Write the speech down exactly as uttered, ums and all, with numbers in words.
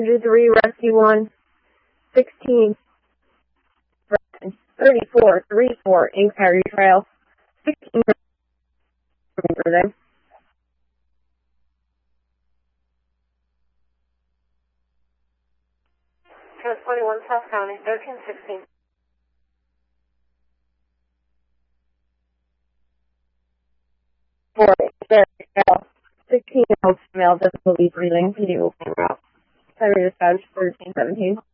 Passenger three, Rescue one, sixteen, thirty-four, three four, Inquiry Trail, sixteen, everything. Trans twenty-one, South County, thirteen sixteen. Four, sixteen, female, difficulty breathing, P D opening route. Cyber dispatch, thirteen seventeen.